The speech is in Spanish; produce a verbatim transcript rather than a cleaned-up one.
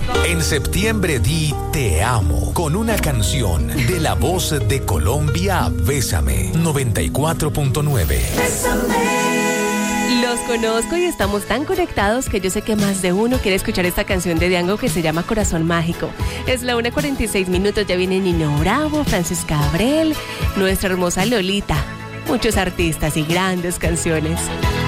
En septiembre di Te amo con una canción de La Voz de Colombia, Bésame, noventa y cuatro punto nueve. Los conozco y estamos tan conectados que yo sé que más de uno quiere escuchar esta canción de Diango que se llama Corazón Mágico. Es la una cuarenta y seis minutos, ya viene Nino Bravo, Francisca Abrel, nuestra hermosa Lolita. Muchos artistas y grandes canciones.